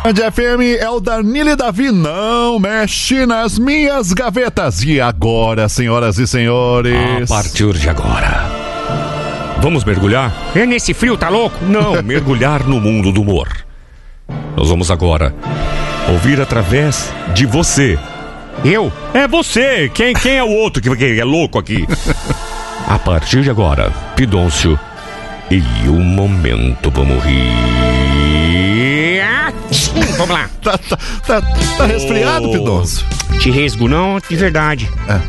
Band FM é o Danilo e Davi, não mexe nas minhas gavetas. E agora, senhoras e senhores, a partir de agora, vamos mergulhar? É nesse frio, tá louco? Não, mergulhar no mundo do humor. Nós vamos agora ouvir através de você. Eu? É você! Quem é o outro que é louco aqui? A partir de agora, Pidoncio e o momento vamos rir. Vamos lá. Tá resfriado, Pidoncio? De resgo, não, de verdade.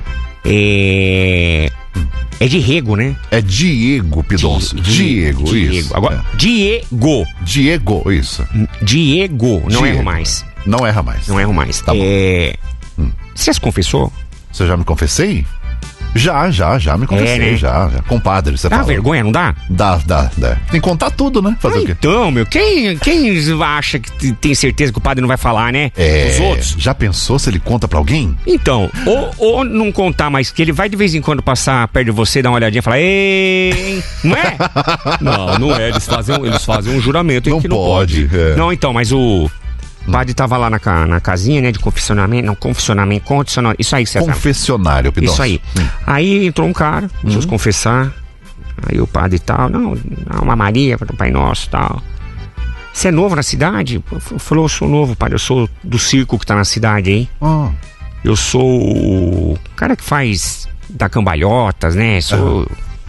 É de rego, né? É Diego, Pidoncio. Diego, isso. Agora, Diego, isso. Diego, não erro mais. Não erra mais. Não erro mais. Tá bom. Você se confessou? Você já me confessei? Já me confessei, né? já. Compadre, você Dá fala. vergonha, não dá? Dá. Tem que contar tudo, né? Fazer o quê? Então, meu, quem acha que tem certeza que o padre não vai falar, né? Os outros. Já pensou se ele conta pra alguém? Então, ou não contar, mas que ele vai de vez em quando passar perto de você, dar uma olhadinha e falar, ei, não é? Não é, eles fazem um juramento não que não pode. Não, então, mas o padre tava lá na casinha, né, de confessionamento, isso aí que você tá. Confessionário, Pidoncio. Isso aí. Aí entrou um cara, começou a confessar, aí o padre e tal, uma Maria para o Pai Nosso e tal. Você é novo na cidade? Falou, eu sou novo, padre, eu sou do circo que tá na cidade aí. Eu sou o cara que faz da cambalhotas, né, sou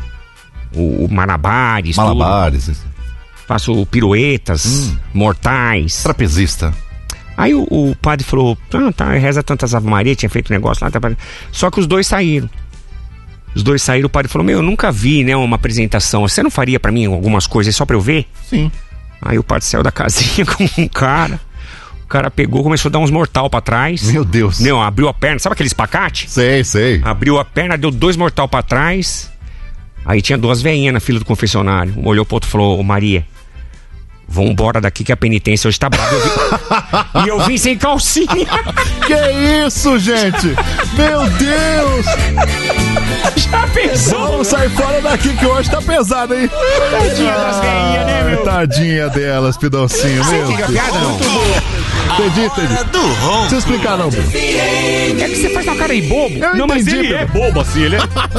o malabares, tudo. Faço piruetas, mortais. Trapezista. Aí o padre falou, reza tantas Ave Maria, tinha feito um negócio lá, só que os dois saíram. O padre falou, eu nunca vi, né, uma apresentação, você não faria pra mim algumas coisas só pra eu ver? Sim. Aí o padre saiu da casinha com um cara, o cara pegou, começou a dar uns mortal pra trás. Meu Deus. Não, abriu a perna, sabe aquele espacate? Sei. Abriu a perna, deu 2 mortal pra trás, aí tinha 2 veinhas na fila do confessionário, um olhou pro outro e falou, Maria, vambora daqui que a penitência hoje tá brava. E eu vim sem calcinha. Que isso, gente? Meu Deus! Já pensou? Vamos sair fora daqui que hoje tá pesado, hein? Tadinha das veinhas, né, meu? Tadinha delas, Pidoncinho, meu Deus. Piada, não? Entendi. Deixa eu explicar, não, Bruno. É que você faz uma cara aí bobo. Eu Não, mas entendi, ele é Pedro. bobo assim, ele é...